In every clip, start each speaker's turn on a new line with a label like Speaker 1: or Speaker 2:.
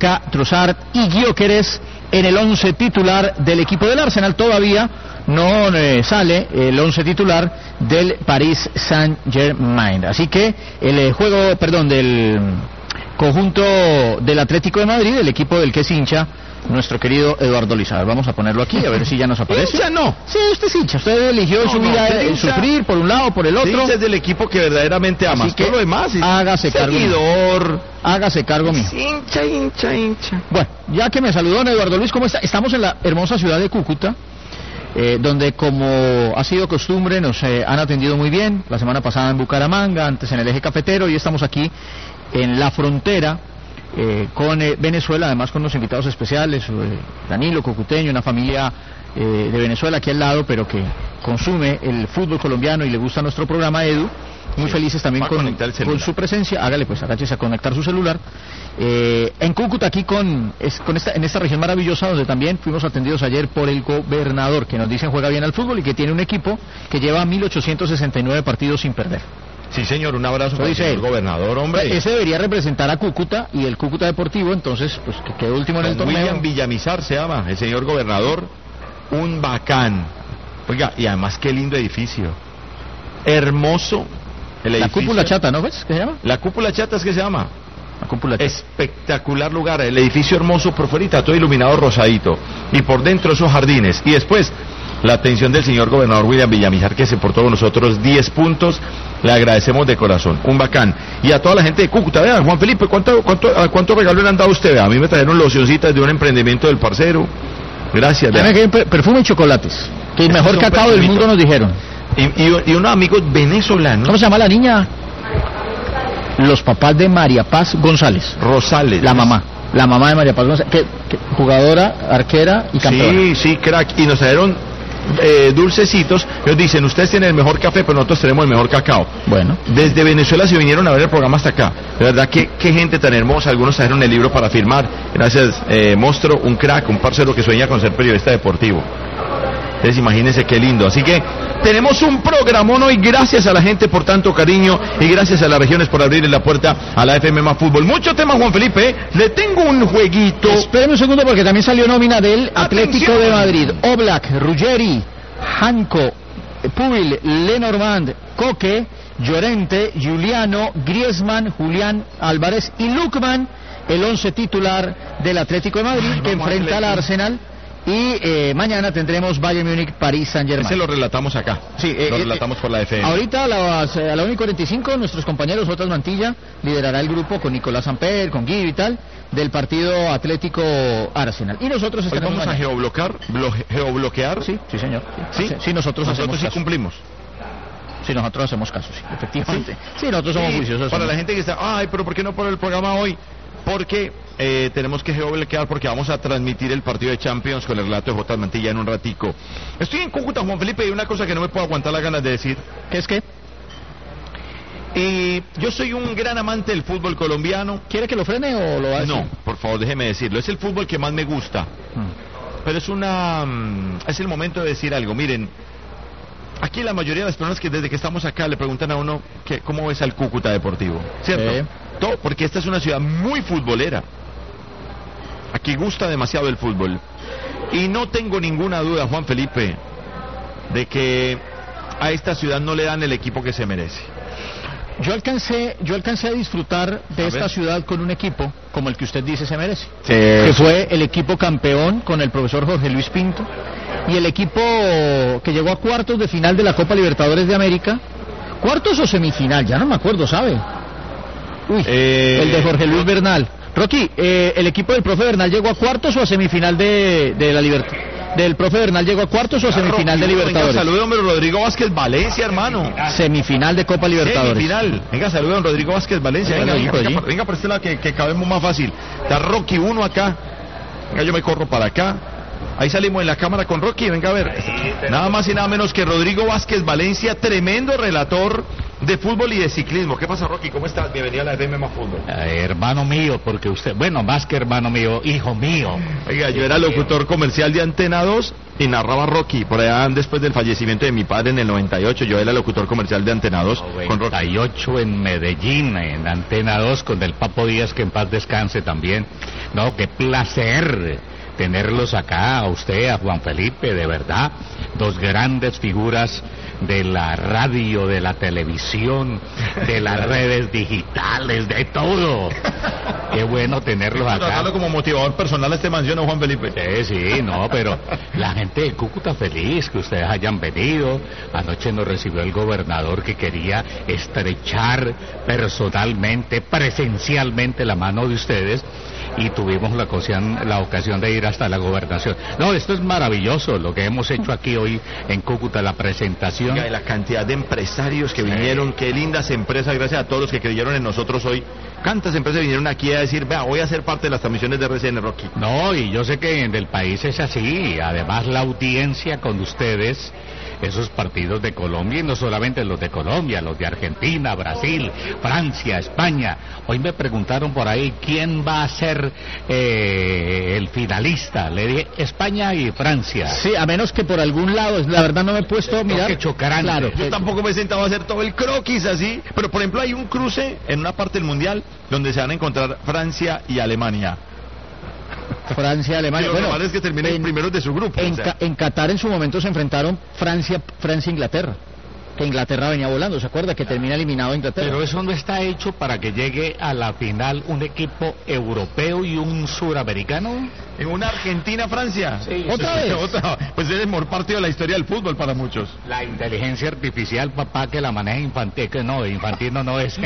Speaker 1: Xhaka, Trossard y Gyökeres en el 11 titular del equipo del Arsenal. Todavía no sale el 11 titular del Paris Saint-Germain. Así que el del conjunto del Atlético de Madrid, el equipo del que es hincha nuestro querido Eduardo Lizar. Vamos a ponerlo aquí, a ver si ya nos aparece.
Speaker 2: ¿Hincha no?
Speaker 1: Sí, usted es hincha. Usted eligió su vida, sufrir por un lado, por el otro.
Speaker 2: Sí, es del equipo que verdaderamente ama.
Speaker 1: Así que
Speaker 2: todo lo demás,
Speaker 1: hágase cargo. Hágase cargo mío.
Speaker 2: Hincha.
Speaker 1: Bueno, ya que me saludó don Eduardo Luis, ¿cómo está? Estamos en la hermosa ciudad de Cúcuta, donde, como ha sido costumbre, nos han atendido muy bien. La semana pasada en Bucaramanga, antes en el Eje Cafetero, y estamos aquí en la frontera con Venezuela, además con unos invitados especiales, Danilo, cucuteño, una familia de Venezuela aquí al lado, pero que consume el fútbol colombiano y le gusta nuestro programa. Edu, muy felices también con su presencia. Hágale pues, agáchese a conectar su celular. En Cúcuta, aquí en esta región maravillosa, donde también fuimos atendidos ayer por el gobernador, que nos dicen juega bien al fútbol y que tiene un equipo que lleva 1869 partidos sin perder.
Speaker 2: Sí, señor, un abrazo para el gobernador, hombre.
Speaker 1: Ese debería representar a Cúcuta y el Cúcuta Deportivo, entonces, pues que quedó último en el torneo.
Speaker 2: William Villamizar se llama, el señor gobernador, un bacán. Oiga, y además qué lindo edificio. Hermoso el edificio.
Speaker 1: La Cúpula Chata, ¿no ves? ¿Qué se llama?
Speaker 2: La Cúpula Chata es que se llama.
Speaker 1: La Cúpula Chata.
Speaker 2: Espectacular lugar, el edificio hermoso por fuera, todo iluminado rosadito. Y por dentro esos jardines. Y después, la atención del señor gobernador William Villamizar, que se portó con nosotros 10 puntos. Le agradecemos de corazón, un bacán. Y a toda la gente de Cúcuta, vean, Juan Felipe, ¿cuánto regalo le han dado a usted? A mí me trajeron locioncitas de un emprendimiento del parcero. Gracias.
Speaker 1: Perfume y chocolates, que el mejor cacao del mundo nos dijeron.
Speaker 2: Y unos amigos venezolanos.
Speaker 1: ¿Cómo se llama la niña? Los papás de María Paz González.
Speaker 2: Rosales.
Speaker 1: La mamá de María Paz González, que jugadora, arquera y campeona.
Speaker 2: Sí, crack. Y nos trajeron dulcecitos. Ellos dicen, ustedes tienen el mejor café, pero nosotros tenemos el mejor cacao.
Speaker 1: Bueno,
Speaker 2: desde Venezuela se vinieron a ver el programa hasta acá. De verdad, qué gente tan hermosa. Algunos trajeron el libro para firmar. Gracias, Monstruo, un crack, un parcero que sueña con ser periodista deportivo. Entonces imagínense qué lindo. Así que tenemos un programón hoy. Gracias a la gente por tanto cariño y gracias a las regiones por abrirle la puerta a la FM más Fútbol. Mucho tema, Juan Felipe. Le tengo un jueguito.
Speaker 1: Espérenme un segundo porque también salió nómina del Atlético de Madrid. Oblak, Ruggeri, Janko, Pubil, Lenormand, Coque, Llorente, Giuliano, Griezmann, Julián Álvarez y Lukman, el 11 titular del Atlético de Madrid, que enfrenta al Arsenal. Y mañana tendremos Bayern Múnich, París Saint-Germain.
Speaker 2: Ese lo relatamos acá.
Speaker 1: Sí,
Speaker 2: lo relatamos por la FM.
Speaker 1: Ahorita a la 1:45 nuestros compañeros Otras Mantilla liderará el grupo con Nicolás Samper, con Guido y tal, del partido Atlético Arsenal. Y nosotros estaremos
Speaker 2: vamos a geobloquear.
Speaker 1: Sí, señor. Sí, nosotros hacemos
Speaker 2: sí
Speaker 1: caso.
Speaker 2: Cumplimos.
Speaker 1: Sí, nosotros hacemos caso, sí, efectivamente. Sí, nosotros somos juiciosos.
Speaker 2: Para la gente que está, pero ¿por qué no por el programa hoy? Porque tenemos que geobloquear porque vamos a transmitir el partido de Champions con el relato de J. Mantilla en un ratico. Estoy en Cúcuta, Juan Felipe, y una cosa que no me puedo aguantar las ganas de decir.
Speaker 1: ¿Qué es qué?
Speaker 2: Yo soy un gran amante del fútbol colombiano.
Speaker 1: ¿Quiere que lo frene o lo hace?
Speaker 2: No, por favor, déjeme decirlo. Es el fútbol que más me gusta. Pero es el momento de decir algo. Miren, aquí la mayoría de las personas que desde que estamos acá le preguntan a uno cómo ves al Cúcuta Deportivo, ¿cierto? Porque esta es una ciudad muy futbolera. Aquí gusta demasiado el fútbol. Y no tengo ninguna duda, Juan Felipe, de que a esta ciudad no le dan el equipo que se merece.
Speaker 1: Yo alcancé a disfrutar de esta ciudad con un equipo como el que usted dice se merece.
Speaker 2: Sí,
Speaker 1: que fue el equipo campeón con el profesor Jorge Luis Pinto y el equipo que llegó a cuartos de final de la Copa Libertadores de América. ¿Cuartos o semifinal? Ya no me acuerdo, ¿sabe? El de Jorge Luis Bernal. Rocky, ¿el equipo del profe Bernal llegó a cuartos o a semifinal de la Libertad? ¿Del profe Bernal llegó a cuartos o a semifinal de Libertadores?
Speaker 2: Venga, salude a hombre Rodrigo Vázquez Valencia, hermano.
Speaker 1: Semifinal de Copa Libertadores.
Speaker 2: Semifinal. Venga, salude a don Rodrigo Vázquez Valencia. Venga, por este lado que cabemos más fácil. Está Rocky 1 acá. Venga, yo me corro para acá. Ahí salimos en la cámara con Rocky, venga a ver. Nada más y nada menos que Rodrigo Vázquez Valencia, tremendo relator de fútbol y de ciclismo. ¿Qué pasa, Rocky? ¿Cómo estás? Bienvenido a la FM más Fútbol.
Speaker 3: Hermano mío, porque usted, bueno, más que hermano mío, hijo mío.
Speaker 2: Oiga, yo era locutor comercial de Antena 2 y narraba Rocky, por allá después del fallecimiento de mi padre en el 98, yo era locutor comercial de Antena 2. Con Rocky.
Speaker 3: 98 en Medellín, en Antena 2, con el Papo Díaz, que en paz descanse también. No, qué placer tenerlos acá, a usted, a Juan Felipe, de verdad, dos grandes figuras de la radio, de la televisión, de las redes digitales, de todo. Qué bueno tenerlos acá.
Speaker 2: Tratarlo como motivador personal a este mansión, ¿no, Juan Felipe?
Speaker 3: Sí, no, pero la gente de Cúcuta feliz que ustedes hayan venido. Anoche nos recibió el gobernador que quería estrechar personalmente, presencialmente la mano de ustedes, y tuvimos la ocasión de ir hasta la gobernación. No, esto es maravilloso lo que hemos hecho aquí hoy en Cúcuta, la presentación.
Speaker 2: Oiga, y la cantidad de empresarios que vinieron, qué lindas empresas, gracias a todos los que creyeron en nosotros hoy. ¿Cuántas empresas vinieron aquí a decir, vea, voy a ser parte de las transmisiones de RCN, Rocky?
Speaker 3: No, y yo sé que en el país es así. Además, la audiencia con ustedes, esos partidos de Colombia, y no solamente los de Colombia, los de Argentina, Brasil, Francia, España. Hoy me preguntaron por ahí quién va a ser el finalista. Le dije España y Francia.
Speaker 1: Sí, a menos que por algún lado, la verdad no me he puesto a mirar.
Speaker 3: Que chocarán.
Speaker 1: Claro,
Speaker 2: yo tampoco me he sentado a hacer todo el croquis así, pero por ejemplo hay un cruce en una parte del mundial donde se van a encontrar Francia y Alemania.
Speaker 1: Francia, Alemania.
Speaker 2: Lo normal es que terminen primeros de su grupo.
Speaker 1: En Qatar en su momento se enfrentaron Francia e Inglaterra. Que Inglaterra venía volando, ¿se acuerda? Que termina eliminado Inglaterra.
Speaker 3: Pero eso no está hecho para que llegue a la final un equipo europeo y un suramericano.
Speaker 2: ¿En una Argentina-Francia?
Speaker 1: Sí. ¿Otra vez?
Speaker 2: Pues es el mejor partido de la historia del fútbol para muchos.
Speaker 3: La inteligencia artificial, papá, que la maneja Infantino, que no, Infantino no es.
Speaker 1: No,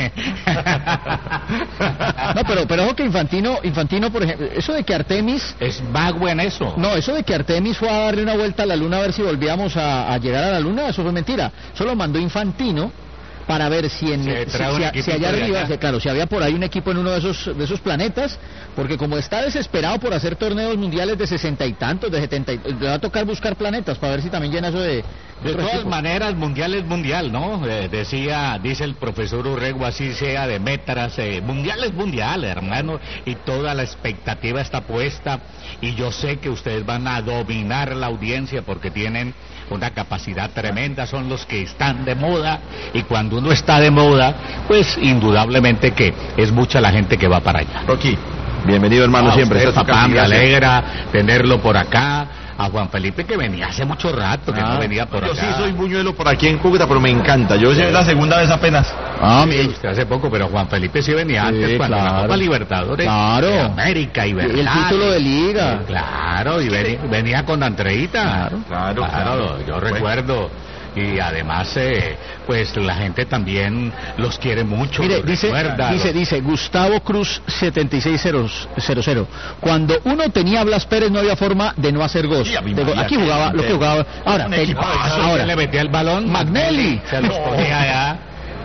Speaker 1: pero ojo que Infantino, por ejemplo, eso de que Artemis...
Speaker 3: Es vago en eso.
Speaker 1: No, eso de que Artemis fue a darle una vuelta a la luna a ver si volvíamos a llegar a la luna, eso fue mentira. Solo mandó Infantino para ver si allá arriba, claro, si había por ahí un equipo en uno de esos planetas, porque como está desesperado por hacer torneos mundiales de 60 y tantos, de 70, le va a tocar buscar planetas para ver si también llena eso de
Speaker 3: todas equipos. Maneras, mundial es mundial, ¿no? Dice el profesor Urrego, así sea de metras, mundial es mundial, hermano, y toda la expectativa está puesta, y yo sé que ustedes van a dominar la audiencia porque tienen una capacidad tremenda, son los que están de moda, y cuando uno está de moda, pues indudablemente que es mucha la gente que va para allá.
Speaker 2: Rocky, bienvenido, hermano, siempre.
Speaker 3: Usted, papá, me alegra tenerlo por acá. A Juan Felipe, que venía hace mucho rato, que no venía por acá.
Speaker 2: Yo sí soy buñuelo por aquí en Cúcuta, pero me encanta. Yo es la segunda vez apenas.
Speaker 3: Mire, usted hace poco, pero Juan Felipe sí venía antes, cuando la Copa Libertadores.
Speaker 1: Claro.
Speaker 3: De América y verdad.
Speaker 1: El título de Liga.
Speaker 3: Claro, y venía con Andreita. Claro. Yo recuerdo. Y además, pues la gente también los quiere mucho.
Speaker 1: Mire, dice Gustavo Cruz 7600. Cuando uno tenía a Blas Pérez no había forma de no hacer gol. Aquí jugaba lo que jugaba. Ahora
Speaker 3: le metía el balón.
Speaker 1: Magnelli.
Speaker 3: Se los ponía allá.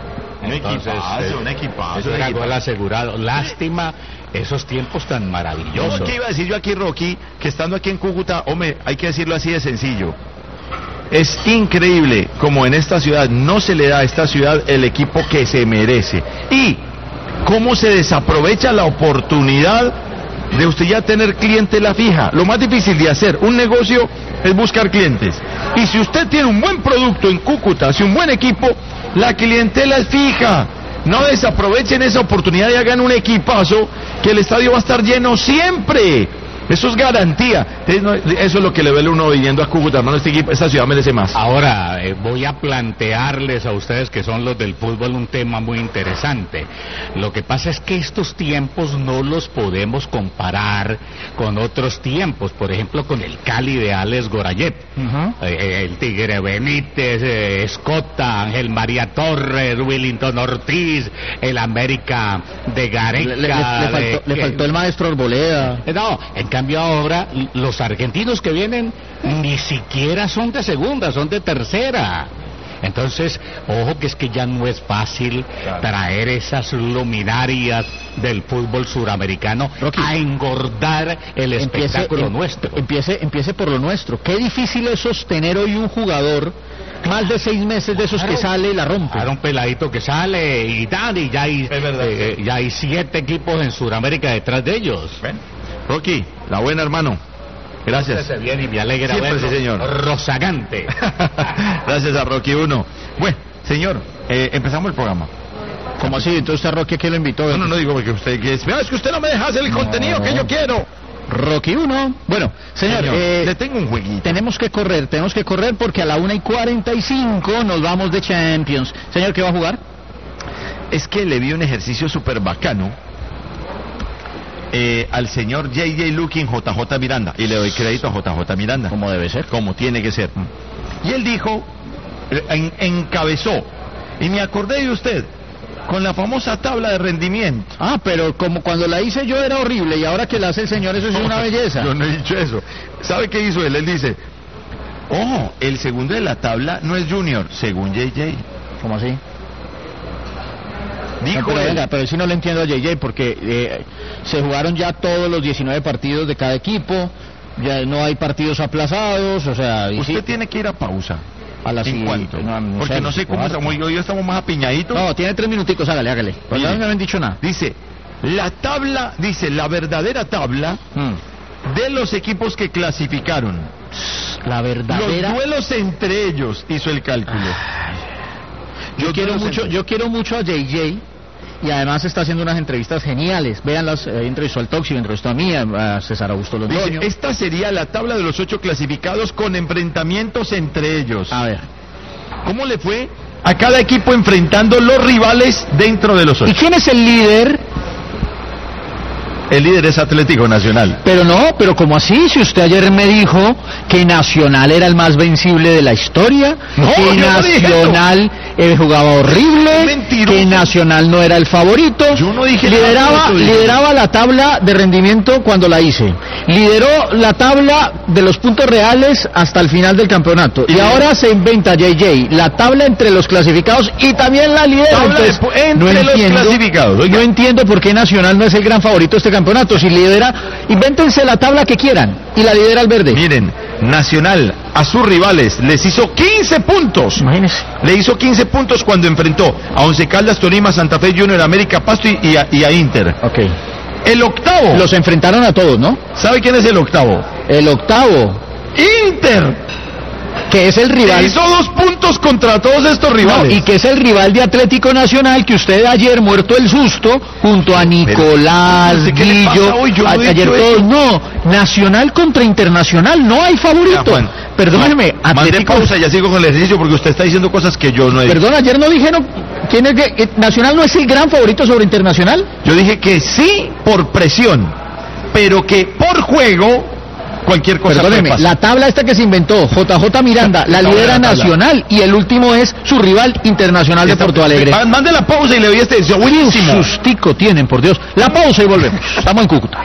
Speaker 2: Un equipazo.
Speaker 3: Eso era gol asegurado. Lástima esos tiempos tan maravillosos.
Speaker 2: ¿Qué iba a decir yo aquí, Rocky? Que estando aquí en Cúcuta, hombre, hay que decirlo así de sencillo. Es increíble como en esta ciudad no se le da a esta ciudad el equipo que se merece. Y cómo se desaprovecha la oportunidad de usted ya tener clientela fija. Lo más difícil de hacer un negocio es buscar clientes. Y si usted tiene un buen producto en Cúcuta, si un buen equipo, la clientela es fija. No desaprovechen esa oportunidad y hagan un equipazo, que el estadio va a estar lleno siempre. Eso es garantía. Eso es lo que le duele uno viniendo a Cúcuta, hermano. Esta ciudad merece más.
Speaker 3: Ahora, voy a plantearles a ustedes, que son los del fútbol, un tema muy interesante. Lo que pasa es que estos tiempos no los podemos comparar con otros tiempos. Por ejemplo, con el Cali de Alex Gorayet, el Tigre Benítez, Escota, Ángel María Torres, Willington Ortiz, el América de Gareca.
Speaker 1: Le faltó el maestro Arboleda.
Speaker 3: No, en cambio ahora los argentinos que vienen ni siquiera son de segunda, son de tercera. Entonces, ojo que es que ya no es fácil traer esas luminarias del fútbol suramericano, Rocky, a engordar el espectáculo nuestro.
Speaker 1: Empiece por lo nuestro. Qué difícil es sostener hoy un jugador más de 6 meses de esos que sale y la rompe.
Speaker 3: Era un peladito que sale y tal, y ya hay 7 equipos en Sudamérica detrás de ellos.
Speaker 2: Rocky, la buena, hermano. Gracias.
Speaker 3: Se viene y me alegra
Speaker 2: Siempre,
Speaker 3: verlo.
Speaker 2: sí, señor.
Speaker 3: Rozagante.
Speaker 2: Gracias a Rocky 1. Bueno, señor, empezamos el programa.
Speaker 1: ¿Cómo así? Entonces, Rocky, ¿qué lo invitó?
Speaker 2: No digo porque usted que es que usted no me deja hacer el contenido que yo quiero.
Speaker 1: Rocky 1. Bueno, señor,
Speaker 2: Le tengo un jueguito.
Speaker 1: tenemos que correr porque a la 1:45 nos vamos de Champions. Señor, ¿qué va a jugar?
Speaker 2: Es que le vi un ejercicio súper bacano al señor J.J. Looking JJ Miranda, y le doy crédito a JJ Miranda.
Speaker 1: Como debe ser.
Speaker 2: Como tiene que ser. Y él dijo, encabezó, y me acordé de usted, con la famosa tabla de rendimiento.
Speaker 1: Ah, pero como cuando la hice yo era horrible y ahora que la hace el señor eso es una belleza.
Speaker 2: Yo no he dicho eso. ¿Sabe qué hizo él? Él dice, ojo, el segundo de la tabla no es Junior, según JJ.
Speaker 1: ¿Cómo así?
Speaker 2: Dijo
Speaker 1: No, pero
Speaker 2: él.
Speaker 1: venga, pero sí no le entiendo a JJ porque se jugaron ya todos los 19 partidos de cada equipo, ya no hay partidos aplazados, o sea... y
Speaker 2: Usted
Speaker 1: sí,
Speaker 2: tiene que ir a pausa.
Speaker 1: a la
Speaker 2: ¿En
Speaker 1: siguiente.
Speaker 2: cuánto? Porque no sé cómo estamos, hoy estamos más apiñaditos.
Speaker 1: No, tiene 3 minuticos, hágale. Pues
Speaker 2: Mire.
Speaker 1: no me habían dicho nada.
Speaker 2: Dice, la verdadera tabla de los equipos que clasificaron.
Speaker 1: La verdadera...
Speaker 2: Los duelos entre ellos, hizo el cálculo.
Speaker 1: Yo quiero mucho a JJ y además está haciendo unas entrevistas geniales. Véanlas, entrevistó al Toxi, entrevistó a mí, a César Augusto Londoño.
Speaker 2: Dice, esta sería la tabla de los 8 clasificados con enfrentamientos entre ellos.
Speaker 1: A ver.
Speaker 2: ¿Cómo le fue a cada equipo enfrentando los rivales dentro de los
Speaker 1: ¿Y
Speaker 2: 8?
Speaker 1: quién es el líder?
Speaker 2: El líder es Atlético Nacional.
Speaker 1: Pero ¿cómo así? Si usted ayer me dijo que Nacional era el más vencible de la historia,
Speaker 2: No,
Speaker 1: que
Speaker 2: yo no dije
Speaker 1: Nacional jugaba horrible,
Speaker 2: Mentiroso.
Speaker 1: que Nacional no era el favorito.
Speaker 2: Yo no dije nada
Speaker 1: lideraba,
Speaker 2: de eso,
Speaker 1: lideraba la tabla de rendimiento cuando la hice. Lideró la tabla de los puntos reales hasta el final del campeonato. Y ahora se inventa JJ la tabla entre los clasificados y también la lidera.
Speaker 2: Tabla de
Speaker 1: Entonces,
Speaker 2: entre los clasificados, oiga.
Speaker 1: No entiendo por qué Nacional no es el gran favorito de este campeonato. Si lidera, invéntense la tabla que quieran y la lidera el verde.
Speaker 2: Miren, Nacional a sus rivales les hizo 15 puntos.
Speaker 1: Imagínese.
Speaker 2: Le hizo 15 puntos cuando enfrentó a Once Caldas, Tolima, Santa Fe Junior, América, Pasto y a Inter.
Speaker 1: Ok.
Speaker 2: El octavo.
Speaker 1: Los enfrentaron a todos, ¿no?
Speaker 2: ¿Sabe quién es el octavo?
Speaker 1: El octavo,
Speaker 2: Inter.
Speaker 1: que es el
Speaker 2: Le
Speaker 1: rival.
Speaker 2: hizo 2 puntos contra todos estos
Speaker 1: No,
Speaker 2: rivales.
Speaker 1: y que es el rival de Atlético Nacional, que usted ayer, muerto el susto, junto a Nicolás,
Speaker 2: ¿Pero qué le
Speaker 1: Guillo,
Speaker 2: pasa hoy? Yo no he
Speaker 1: ayer
Speaker 2: dicho
Speaker 1: todos,
Speaker 2: eso.
Speaker 1: no, Nacional contra Internacional, no hay favorito.
Speaker 2: Ya, Juan,
Speaker 1: Perdóneme,
Speaker 2: mande
Speaker 1: Atlético...
Speaker 2: pausa, ya sigo con el ejercicio porque usted está diciendo cosas que yo no he dicho.
Speaker 1: Perdón, ayer no dijeron, ¿quién es que Nacional no es el gran favorito sobre Internacional?
Speaker 2: Yo dije que sí por presión, pero que por juego cualquier cosa puede
Speaker 1: Perdóneme,
Speaker 2: pasar.
Speaker 1: la tabla esta que se inventó, JJ Miranda, la
Speaker 2: Tabla,
Speaker 1: lidera
Speaker 2: tabla.
Speaker 1: Nacional y el último es su rival Internacional de Porto Alegre.
Speaker 2: Mande la pausa y le doy este ejercicio.
Speaker 1: ¡Qué
Speaker 2: Buenísimo.
Speaker 1: sustico tienen, por Dios! La pausa y volvemos. Estamos en Cúcuta.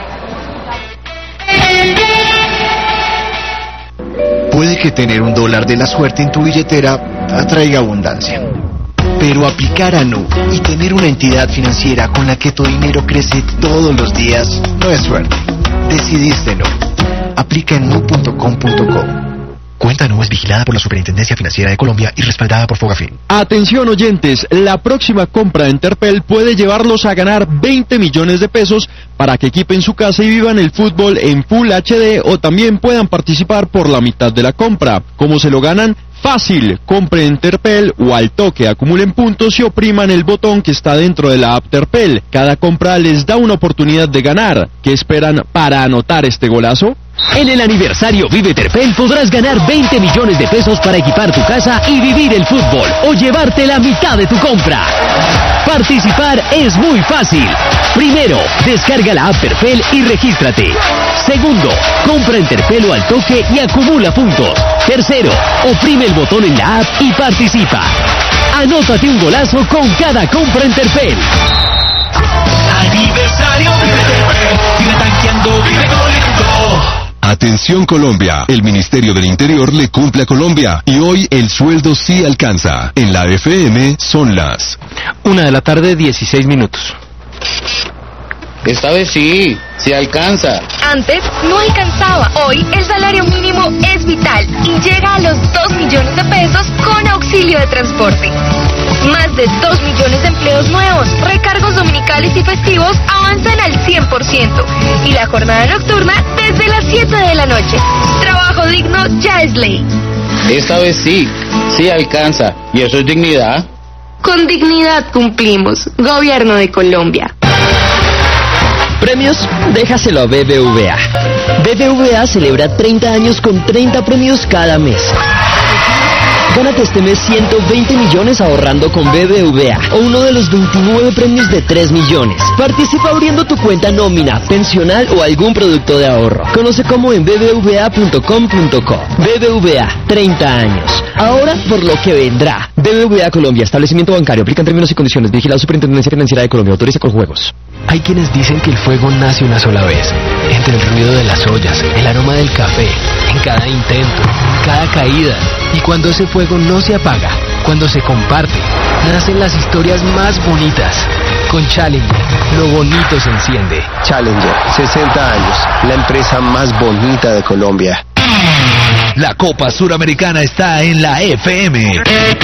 Speaker 4: Puede que tener $1 de la suerte en tu billetera atraiga abundancia. Pero aplicar a Nu y tener una entidad financiera con la que tu dinero crece todos los días no es suerte. Decidiste Nu. Aplica en nu.com.co. Cuenta Nu es vigilada por la Superintendencia Financiera de Colombia y respaldada por Fogafín.
Speaker 5: Atención oyentes, la próxima compra de Enterpel puede llevarlos a ganar 20 millones de pesos para que equipen su casa y vivan el fútbol en Full HD o también puedan participar por la mitad de la compra. ¿Cómo se lo ganan? Fácil, compren Enterpel o al toque acumulen puntos y opriman el botón que está dentro de la app Terpel. Cada compra les da una oportunidad de ganar. ¿Qué esperan para anotar este golazo?
Speaker 6: En el aniversario Vive Terpel podrás ganar 20 millones de pesos para equipar tu casa y vivir el fútbol o llevarte la mitad de tu compra. Participar es muy fácil. Primero, descarga la app Terpel y regístrate. Segundo, compra en Terpel o al toque y acumula puntos. Tercero, oprime el botón en la app y participa. Anótate un golazo con cada compra en Terpel.
Speaker 7: Aniversario Vive Terpel, vive tanqueando, vive goleando.
Speaker 8: Atención Colombia, el Ministerio del Interior le cumple a Colombia y hoy el sueldo sí alcanza. En la FM son las
Speaker 6: 1 de la tarde, 16 minutos.
Speaker 9: Esta vez sí alcanza.
Speaker 10: Antes no alcanzaba. Hoy el salario mínimo es vital y llega a los 2 millones de pesos con auxilio de transporte. Más de 2 millones de empleos nuevos, recargos dominicales y festivos avanzan al 100% y la jornada nocturna desde las 7 de la noche. Trabajo digno ya es ley.
Speaker 9: Esta vez sí alcanza. ¿Y eso es dignidad?
Speaker 10: Con dignidad cumplimos. Gobierno de Colombia.
Speaker 6: Premios, déjaselo a BBVA. BBVA celebra 30 años con 30 premios cada mes. Gánate este mes 120 millones ahorrando con BBVA o uno de los 29 premios de 3 millones. Participa abriendo tu cuenta nómina, pensional o algún producto de ahorro. Conoce cómo en bbva.com.co. BBVA, 30 años. Ahora por lo que vendrá. BBVA Colombia, establecimiento bancario, aplican términos y condiciones. Vigilado Superintendencia Financiera de Colombia, autoriza con juegos.
Speaker 11: Hay quienes dicen que el fuego nace una sola vez, entre el ruido de las ollas, el aroma del café, en cada intento, en cada caída. Y cuando ese fuego no se apaga, cuando se comparte, nacen las historias más bonitas. Con Challenger, lo bonito se enciende.
Speaker 12: Challenger, 60 años, la empresa más bonita de Colombia.
Speaker 13: La Copa Suramericana está en la FM.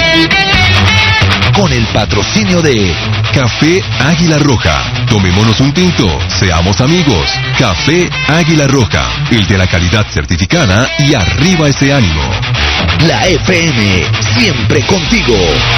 Speaker 13: Con el patrocinio de
Speaker 8: Café Águila Roja. Tomémonos un tinto, seamos amigos. Café Águila Roja, el de la calidad certificada y arriba ese ánimo.
Speaker 13: La FM, siempre contigo.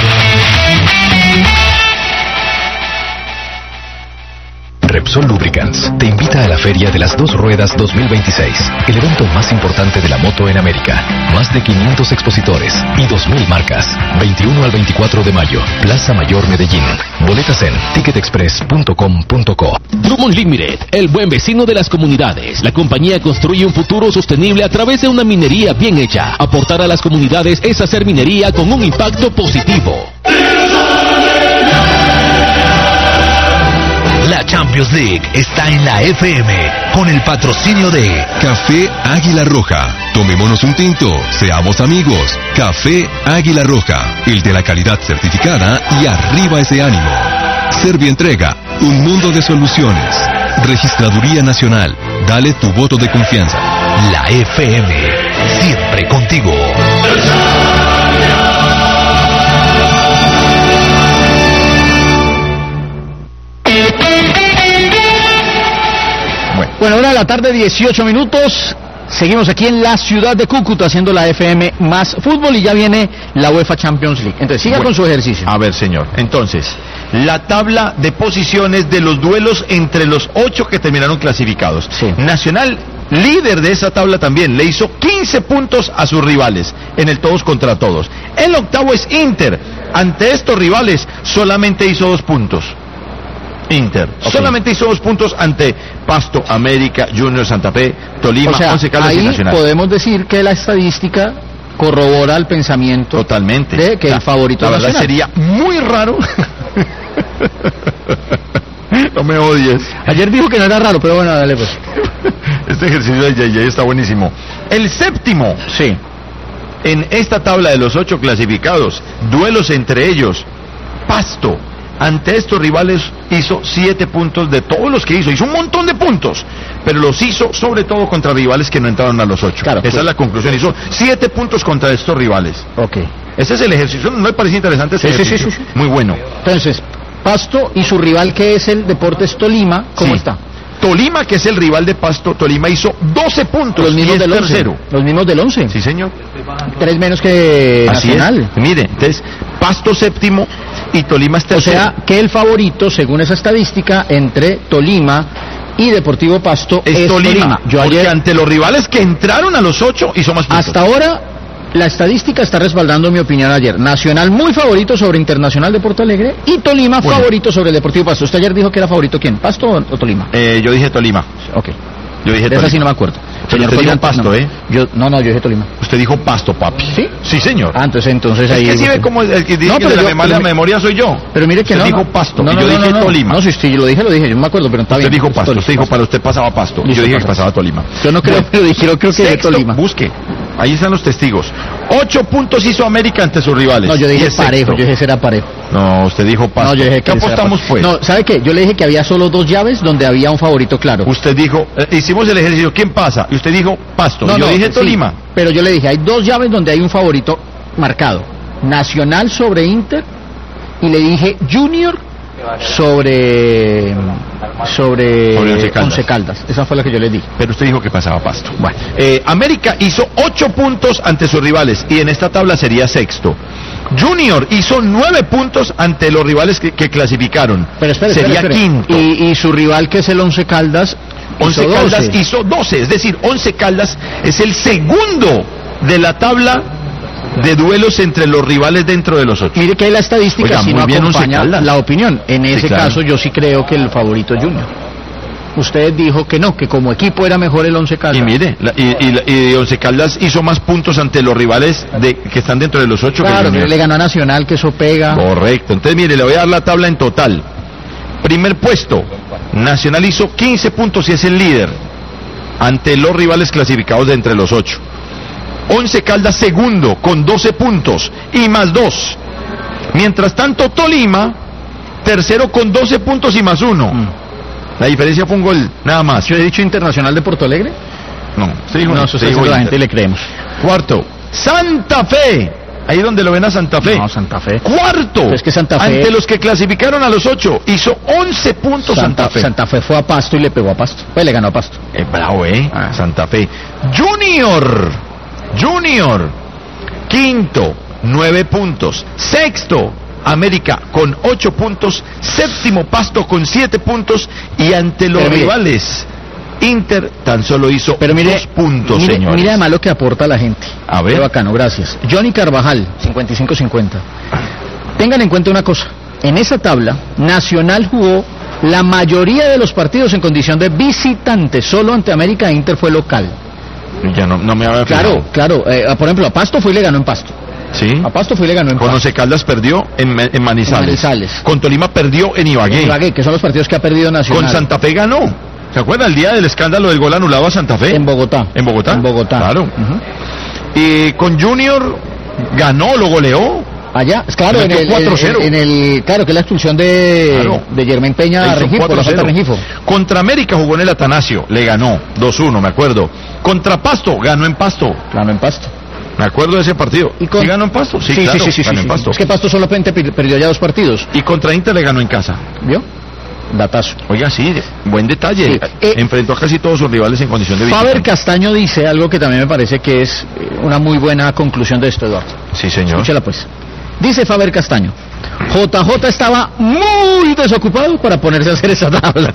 Speaker 14: Repsol Lubricants te invita a la Feria de las Dos Ruedas 2026, el evento más importante de la moto en América. Más de 500 expositores y 2.000 marcas. 21 al 24 de mayo, Plaza Mayor Medellín. Boletas en ticketexpress.com.co.
Speaker 15: Drummond Limited, el buen vecino de las comunidades. La compañía construye un futuro sostenible a través de una minería bien hecha. Aportar a las comunidades es hacer minería con un impacto positivo.
Speaker 13: La Champions League está en la FM con el patrocinio de
Speaker 8: Café Águila Roja. Tomémonos un tinto, seamos amigos. Café Águila Roja, el de la calidad certificada y arriba ese ánimo. Servientrega, un mundo de soluciones. Registraduría Nacional, dale tu voto de confianza.
Speaker 13: La FM, siempre contigo.
Speaker 1: Bueno, 1 de la tarde, 18 minutos. Seguimos aquí en la ciudad de Cúcuta haciendo la FM más fútbol y ya viene la UEFA Champions League. Entonces, siga con su ejercicio.
Speaker 2: A ver, señor. Entonces, la tabla de posiciones de los duelos entre los 8 que terminaron clasificados.
Speaker 1: Sí.
Speaker 2: Nacional, líder de esa tabla también, le hizo 15 puntos a sus rivales en el todos contra todos. El octavo es Inter. Ante estos rivales solamente hizo 2 puntos. Inter. Okay. Solamente hizo 2 puntos ante Pasto, América, Junior, Santa Fe, Tolima,
Speaker 1: o sea,
Speaker 2: Once Caldas y Nacional.
Speaker 1: Podemos decir que la estadística corrobora el pensamiento
Speaker 2: totalmente
Speaker 1: de que el favorito
Speaker 2: la
Speaker 1: nacional.
Speaker 2: Verdad sería muy raro. No me odies.
Speaker 1: Ayer dijo que no era raro, pero bueno, dale pues.
Speaker 2: Este ejercicio de JJ está buenísimo. El séptimo.
Speaker 1: Sí.
Speaker 2: En esta tabla de los 8 clasificados, duelos entre ellos, Pasto. Ante estos rivales hizo 7 puntos de todos los que hizo. Hizo un montón de puntos, pero los hizo sobre todo contra rivales que no entraron a los 8.
Speaker 1: Claro,
Speaker 2: esa es la conclusión. Hizo 7 puntos contra estos rivales.
Speaker 1: Ok.
Speaker 2: Ese es el ejercicio. ¿No le parece interesante este ejercicio? Sí. Muy bueno.
Speaker 1: Entonces, Pasto y su rival que es el Deportes Tolima, ¿cómo está?
Speaker 2: Tolima, que es el rival de Pasto, Tolima hizo 12 puntos.
Speaker 1: Los mismos del 11. Los mismos del 11.
Speaker 2: Sí, señor.
Speaker 1: 3 menos que
Speaker 2: Así
Speaker 1: Nacional.
Speaker 2: Es. Mire, entonces, Pasto séptimo y Tolima es tercero.
Speaker 1: O sea, que el favorito, según esa estadística, entre Tolima y Deportivo Pasto es Tolima.
Speaker 2: Yo ayer, ante los rivales que entraron a los 8 hizo más puntos.
Speaker 1: Hasta ahora, la estadística está respaldando mi opinión ayer. Nacional muy favorito sobre Internacional de Porto Alegre y Tolima favorito sobre el Deportivo Pasto. ¿Usted ayer dijo que era favorito quién? ¿Pasto o Tolima?
Speaker 2: Yo dije Tolima.
Speaker 1: Ok.
Speaker 2: Yo dije
Speaker 1: de
Speaker 2: Tolima.
Speaker 1: esa sí no me acuerdo.
Speaker 2: Pero usted dijo Pasto,
Speaker 1: no, yo dije Tolima.
Speaker 2: Usted dijo Pasto, papi.
Speaker 1: ¿Sí?
Speaker 2: Sí, señor.
Speaker 1: Ah, entonces ahí...
Speaker 2: Es que sí ve como el que dice que de la memoria soy yo.
Speaker 1: Pero mire que
Speaker 2: usted dijo Pasto, y yo dije Tolima.
Speaker 1: No, si lo dije, yo me acuerdo, pero está bien.
Speaker 2: Usted dijo Pasto, usted dijo para usted pasaba Pasto. Yo dije que pasaba Tolima.
Speaker 1: Yo no creo, pero creo que de Tolima.
Speaker 2: Busque. Ahí están los testigos. 8 puntos hizo América ante sus rivales.
Speaker 1: No, yo dije
Speaker 2: Y
Speaker 1: parejo,
Speaker 2: sexto.
Speaker 1: yo dije que era parejo.
Speaker 2: No, usted dijo Pasto.
Speaker 1: No, yo dije
Speaker 2: ¿Qué apostamos pues?
Speaker 1: No, ¿sabe qué? Yo le dije que había solo 2 llaves donde había un favorito claro.
Speaker 2: Usted dijo, hicimos el ejercicio, ¿quién pasa? Y usted dijo Pasto.
Speaker 1: No,
Speaker 2: yo
Speaker 1: no,
Speaker 2: dije
Speaker 1: sí,
Speaker 2: Tolima.
Speaker 1: pero yo le dije, hay 2 llaves donde hay un favorito marcado. Nacional sobre Inter y le dije Junior sobre Once Caldas. Esa fue la que yo le dije.
Speaker 2: Pero usted dijo que pasaba Pasto. Bueno, América hizo 8 puntos ante sus rivales y en esta tabla sería sexto. Junior hizo 9 puntos ante los rivales que clasificaron.
Speaker 1: Pero
Speaker 2: sería quinto.
Speaker 1: Y su rival, que es el Once Caldas,
Speaker 2: Once Caldas hizo 12. Es decir, Once Caldas es el segundo de la tabla de duelos entre los rivales dentro de los 8.
Speaker 1: Mire que hay la estadística,
Speaker 2: Oiga,
Speaker 1: si no
Speaker 2: muy bien,
Speaker 1: acompaña
Speaker 2: Once Caldas.
Speaker 1: la opinión. En ese
Speaker 2: claro.
Speaker 1: caso yo sí creo que el favorito es Junior. Usted dijo que no, que como equipo era mejor el Once Caldas.
Speaker 2: Y mire, y Once Caldas hizo más puntos ante los rivales que están dentro de los 8.
Speaker 1: Claro,
Speaker 2: que
Speaker 1: le ganó a Nacional, que eso pega.
Speaker 2: Correcto. Entonces, mire, le voy a dar la tabla en total. Primer puesto, Nacional hizo 15 puntos y es el líder ante los rivales clasificados de entre los 8. Once Caldas segundo con 12 puntos y más 2. Mientras tanto, Tolima tercero con 12 puntos y más 1. La diferencia fue un gol, nada más.
Speaker 1: ¿Yo he dicho Internacional de Porto Alegre?
Speaker 2: No, usted dijo,
Speaker 1: no, eso dijo la gente y le creemos.
Speaker 2: Cuarto, Santa Fe. Ahí donde lo ven a Santa Fe.
Speaker 1: No, Santa Fe.
Speaker 2: Cuarto.
Speaker 1: Pero es que Santa Fe...
Speaker 2: Ante los que clasificaron a los 8. Hizo 11 puntos Santa Fe.
Speaker 1: Santa Fe fue a Pasto y le pegó a Pasto. Pues le ganó a Pasto.
Speaker 2: Bravo, Santa Fe. Junior. Quinto, 9 puntos. Sexto, América con 8 puntos. Séptimo, Pasto con 7 puntos. Y ante los rivales, Inter tan solo hizo 2 puntos, señores.
Speaker 1: Mire además lo que aporta la gente.
Speaker 2: A ver.
Speaker 1: Qué bacano, gracias. Johnny Carvajal, 55-50. Tengan en cuenta una cosa. En esa tabla, Nacional jugó la mayoría de los partidos en condición de visitante. Solo ante América e Inter fue local.
Speaker 2: Ya no me había fijado.
Speaker 1: Claro. Por ejemplo, a Pasto fue y le ganó en Pasto.
Speaker 2: Sí.
Speaker 1: A Pasto fue y le ganó en
Speaker 2: Con
Speaker 1: Pasto.
Speaker 2: Once Caldas perdió en Manizales. Con Tolima perdió en Ibagué.
Speaker 1: Que son los partidos que ha perdido Nacional.
Speaker 2: Con Santa Fe ganó. ¿Se acuerda el día del escándalo del gol anulado a Santa Fe?
Speaker 1: En Bogotá.
Speaker 2: En Bogotá.
Speaker 1: Claro.
Speaker 2: Y con Junior ganó, lo goleó.
Speaker 1: Allá, claro, en el claro, que es la expulsión de Germán Peña a Rengifo, la falta de Rengifo.
Speaker 2: Contra América jugó en el Atanasio, le ganó 2-1, me acuerdo. Contra Pasto, ganó en Pasto.
Speaker 1: Ganó en Pasto.
Speaker 2: Me acuerdo de ese partido. ¿Y ganó en Pasto? Sí, claro, ganó en Pasto.
Speaker 1: Es que Pasto solamente perdió ya 2 partidos.
Speaker 2: Y contra Inter le ganó en casa.
Speaker 1: ¿Vio? Datazo.
Speaker 2: Oiga, sí, buen detalle. Enfrentó a casi todos sus rivales en condición de visitante.
Speaker 1: Faber Castaño dice algo que también me parece que es una muy buena conclusión de esto, Eduardo.
Speaker 2: Sí, señor.
Speaker 1: Escúchela pues. Dice Faber Castaño, JJ estaba muy desocupado para ponerse a hacer esa tabla.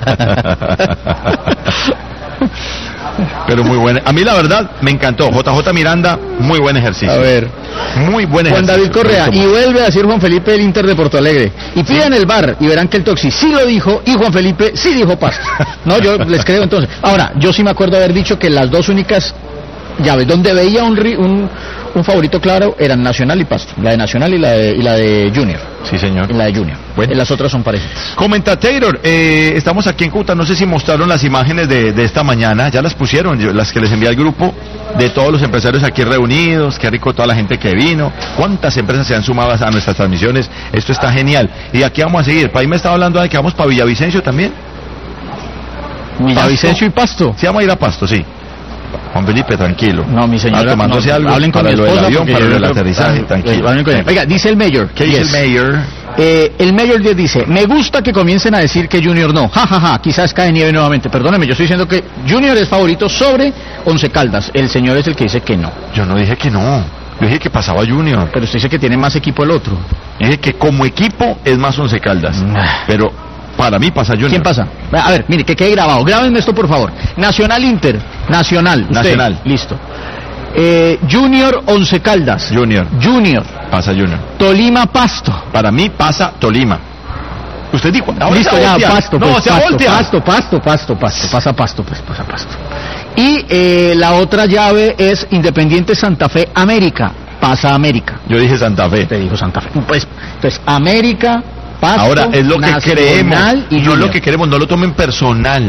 Speaker 2: Pero muy buena. A mí la verdad me encantó. JJ Miranda, muy buen ejercicio.
Speaker 1: A ver.
Speaker 2: Muy buen ejercicio.
Speaker 1: Juan David Correa, y vuelve a decir Juan Felipe del Inter de Porto Alegre. Y pidan el VAR y verán que el Toxi sí lo dijo y Juan Felipe sí dijo Pasto. No, yo les creo entonces. Ahora, yo sí me acuerdo haber dicho que las 2 únicas llaves donde veía un favorito claro eran Nacional y Pasto. La de Nacional y la de Junior.
Speaker 2: Sí, señor.
Speaker 1: Y la de Junior.
Speaker 2: Bueno.
Speaker 1: Las otras son parejas.
Speaker 2: Comentator, estamos aquí en Cúcuta, no sé si mostraron las imágenes de esta mañana, ya las pusieron, las que les envié al grupo, de todos los empresarios aquí reunidos, qué rico toda la gente que vino, cuántas empresas se han sumado a nuestras transmisiones, esto está genial. Y aquí vamos a seguir, para ahí me estaba hablando de que vamos para Villavicencio también.
Speaker 1: Villavicencio y Pasto.
Speaker 2: Sí, vamos a ir a Pasto, sí. Juan Felipe, tranquilo.
Speaker 1: No, mi señora,
Speaker 2: tomándose algo
Speaker 1: hablen con
Speaker 2: para
Speaker 1: mi
Speaker 2: lo del
Speaker 1: esposa,
Speaker 2: avión, para el aterrizaje, tranquilo.
Speaker 1: Oiga, dice el mayor.
Speaker 2: ¿Qué dice el mayor?
Speaker 1: El mayor dice, me gusta que comiencen a decir que Junior no. Quizás cae nieve nuevamente. Perdóneme, yo estoy diciendo que Junior es favorito sobre Once Caldas. El señor es el que dice que no.
Speaker 2: Yo no dije que no. Yo dije que pasaba Junior.
Speaker 1: Pero usted dice que tiene más equipo el otro.
Speaker 2: Yo dije que como equipo es más Once Caldas. Pero para mí pasa Junior.
Speaker 1: ¿Quién pasa? A ver, mire, que quede grabado. Grábenme esto, por favor. Nacional Inter. Nacional.
Speaker 2: Nacional.
Speaker 1: Listo. Junior Once Caldas.
Speaker 2: Junior. Pasa Junior.
Speaker 1: Tolima Pasto.
Speaker 2: Para mí pasa Tolima. Usted dijo.
Speaker 1: Listo, ya, Pasto.
Speaker 2: No,
Speaker 1: pues,
Speaker 2: se voltea.
Speaker 1: Pasto. Pasa Pasto, pues pasa Pasto. Y la otra llave es Independiente Santa Fe América. Pasa América.
Speaker 2: Yo dije Santa Fe.
Speaker 1: Te dijo Santa Fe. Pues, entonces, América, Pasto,
Speaker 2: ahora es lo que creemos
Speaker 1: y
Speaker 2: no lo que queremos, no lo tomen personal.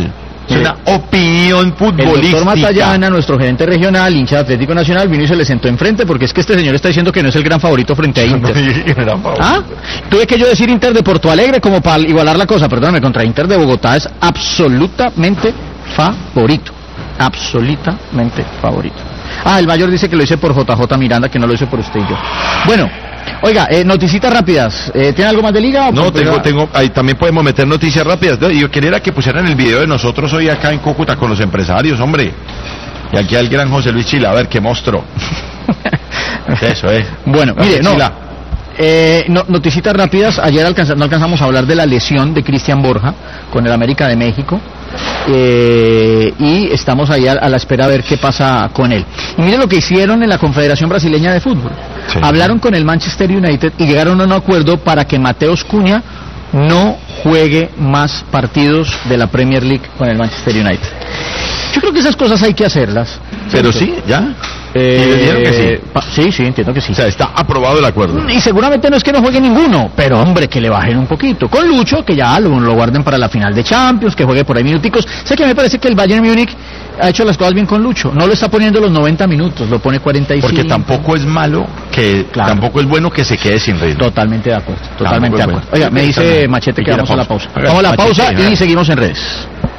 Speaker 2: Es una opinión futbolística.
Speaker 1: El doctor Matallana, nuestro gerente regional, hincha de Atlético Nacional, vino y se le sentó enfrente porque es que este señor está diciendo que no es el gran favorito frente a Inter. ¿Ah? Tuve que yo decir Inter de Porto Alegre como para igualar la cosa, perdóname, contra Inter de Bogotá es absolutamente favorito. Absolutamente favorito. Ah, el mayor dice que lo hice por JJ Miranda, que no lo hice por usted y yo. Bueno, oiga, noticitas rápidas. ¿Tiene algo más de liga?
Speaker 2: No, tengo, ahí también podemos meter noticias rápidas. ¿No? Y yo quería que pusieran el video de nosotros hoy acá en Cúcuta con los empresarios, hombre. Y aquí al gran José Luis Chila, a ver qué monstruo. Eso,
Speaker 1: Bueno, mire, noticitas rápidas. Ayer no alcanzamos a hablar de la lesión de Cristian Borja con el América de México. Y estamos ahí a la espera a ver qué pasa con él. Y mire lo que hicieron en la Confederación Brasileña de Fútbol. Sí. Hablaron con el Manchester United y llegaron a un acuerdo para que Mateus Cunha no juegue más partidos de la Premier League con el Manchester United. Yo creo que esas cosas hay que hacerlas.
Speaker 2: Pero sí, ya.
Speaker 1: Que sí. Sí, entiendo que sí.
Speaker 2: O sea, está aprobado el acuerdo.
Speaker 1: Y seguramente no es que no juegue ninguno, pero hombre, que le bajen un poquito. Con Lucho, que ya lo guarden para la final de Champions, que juegue por ahí minuticos. Sé que me parece que el Bayern Múnich ha hecho las cosas bien con Lucho. No lo está poniendo los 90 minutos, lo pone 45.
Speaker 2: Porque tampoco es malo, tampoco es bueno que se quede sin ritmo.
Speaker 1: Totalmente de acuerdo, totalmente de acuerdo. Oiga, me dice Machete que vamos a la pausa. Vamos a la pausa y seguimos en redes.